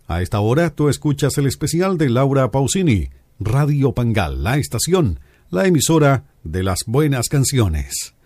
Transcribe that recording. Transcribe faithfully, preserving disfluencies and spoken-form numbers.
A esta hora tú escuchas el especial de Laura Pausini, Radio Pangal, la estación, la emisora de las buenas canciones.